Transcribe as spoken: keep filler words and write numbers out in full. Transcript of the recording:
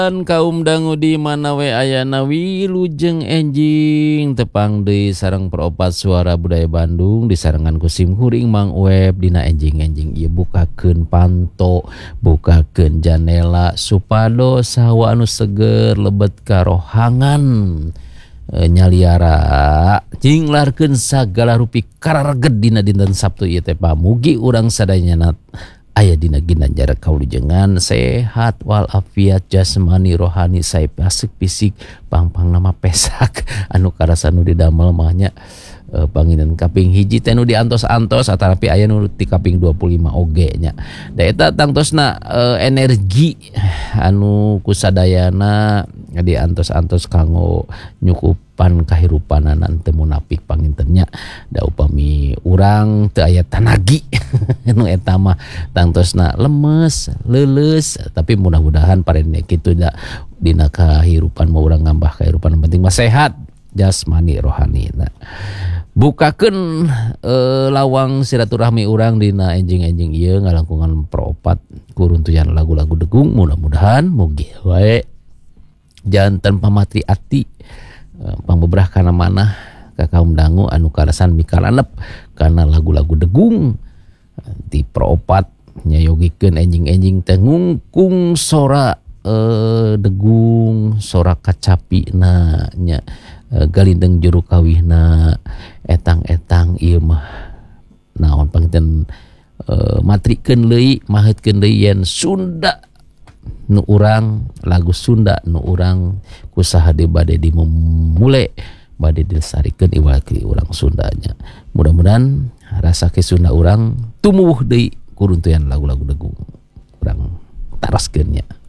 Kaum dangu di mana we ayana wilujeng enjing tepang deui sareng peropat suara budaya Bandung disarengan ku sim huring Mang Web dina enjing-enjing ieu bukakeun panto, bukakeun janela supados hawa anu seger lebet karohangan e, nyaliara jinglarkeun sagala rupi karareged dina dinten Sabtu ieu teh pamugi urang sadayana aya dina ginanjar kaulujengan sehat walafiat jasmani rohani sae pasik fisik pang-pang nama pesak anu karasa nu didamel mah nya e, panginan kaping hiji teh nu diantos-antos atarapi aya nu ti kaping dua puluh lima oge nya da eta tangtosna e, energi anu kusadayana diantos-antos kanggo nyukupan kahirupanan teu munafik pangintennya da upami urang teu aya tanagi nu eta mah tangtosna lemes leuleus tapi mudah-mudahan parene kitu da dina kahirupan mah urang ngambah kahirupan penting mah sehat jasmani rohani. Nah, bukakeun e, lawang silaturahmi urang dina enjing-enjing ieu ngalangkungan peropat kuruntuyan lagu-lagu degung mudah-mudahan mugi wae janten pamatri ati e, pangbebrah kana manah ka kaum dangu anu karasan mikalanep kana lagu-lagu degung di peropat nyayogikeun enjing-enjing teh ngungkung sora e, degung sora kacapina nya e, galindeng juru kawihna etang-etang ieu mah naon panginten e, matrikeun deui maheutkeun deui yen Sunda nu urang lagu Sunda nu urang kusaha deui bade dimulai bade dilestarikeun iwaki urang Sundanya. Mudah-mudahan rasa ke Sunda urang tumuwuh deui kuruntuyan lagu-lagu degung urang taroskeun nya.